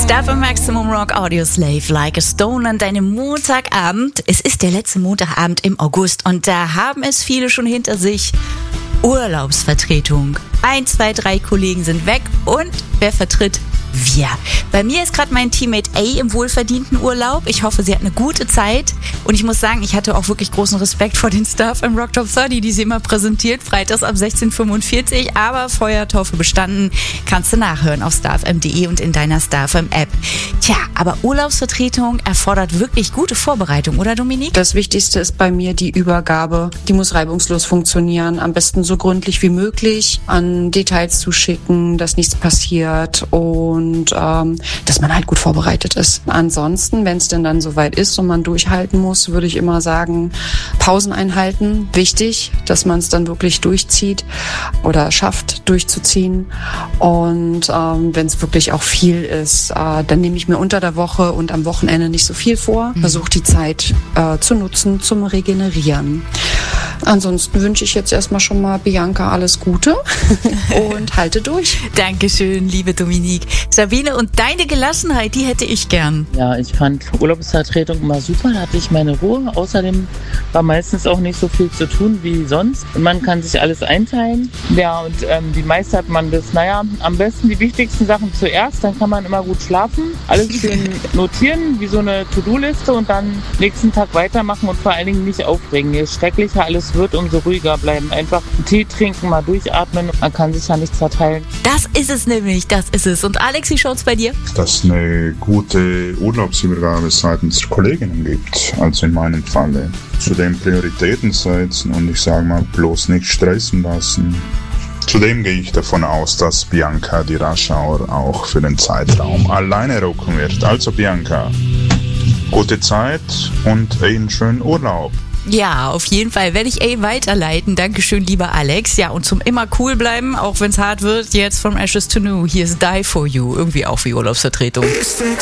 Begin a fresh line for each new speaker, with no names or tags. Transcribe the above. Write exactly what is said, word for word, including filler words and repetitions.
Star F M Maximum Rock Audio Slave Like a Stone an deinem Montagabend. Es ist der letzte Montagabend im August und da haben es viele schon hinter sich. Urlaubsvertretung. Ein, zwei, drei Kollegen sind weg und wer vertritt? Wir. Bei mir ist gerade mein Teammate A im wohlverdienten Urlaub. Ich hoffe, sie hat eine gute Zeit. Und ich muss sagen, ich hatte auch wirklich großen Respekt vor den Star F M Rock Top dreißig, die sie immer präsentiert. Freitags ab sechzehn Uhr fünfundvierzig. Aber Feuertaufe bestanden. Kannst du nachhören auf star f m punkt de und in deiner Star F M App. Tja, aber Urlaubsvertretung erfordert wirklich gute Vorbereitung, oder Dominique?
Das Wichtigste ist bei mir die Übergabe. Die muss reibungslos funktionieren. Am besten so gründlich wie möglich an Details zu schicken, dass nichts passiert und Und ähm, dass man halt gut vorbereitet ist. Ansonsten, wenn es denn dann soweit ist und man durchhalten muss, würde ich immer sagen, Pausen einhalten. Wichtig, dass man es dann wirklich durchzieht oder schafft, durchzuziehen. Und ähm, wenn es wirklich auch viel ist, äh, dann nehme ich mir unter der Woche und am Wochenende nicht so viel vor. Versuche die Zeit äh, zu nutzen, zum Regenerieren. Ansonsten wünsche ich jetzt erstmal schon mal Bianca alles Gute und halte durch.
Dankeschön, liebe Dominique. Sabine, und deine Gelassenheit, die hätte ich gern.
Ja, ich fand Urlaubsvertretung immer super, da hatte ich meine Ruhe. Außerdem war meistens auch nicht so viel zu tun wie sonst. Und man kann sich alles einteilen. Ja, und ähm, wie meistert man das? Naja, am besten die wichtigsten Sachen zuerst, dann kann man immer gut schlafen. Alles schön notieren, wie so eine To-Do-Liste und dann nächsten Tag weitermachen und vor allen Dingen nicht aufregen. Je schrecklicher alles wird, umso ruhiger bleiben. Einfach einen Tee trinken, mal durchatmen. Man kann sich ja nichts verteilen.
Das ist es nämlich, das ist es. Und Alex, wie schaut's bei dir?
Dass es eine gute Urlaubsübergabe seitens der Kolleginnen gibt, also in meinem Falle. Zudem Prioritäten setzen und ich sage mal bloß nicht stressen lassen. Zudem gehe ich davon aus, dass Bianca die Rush-Hour auch für den Zeitraum alleine rocken wird. Also Bianca, gute Zeit und einen schönen Urlaub.
Ja, auf jeden Fall werde ich A weiterleiten. Dankeschön, lieber Alex. Ja, und zum immer cool bleiben, auch wenn es hart wird, jetzt From Ashes to New. Hier ist Die For You. Irgendwie auch wie Urlaubsvertretung.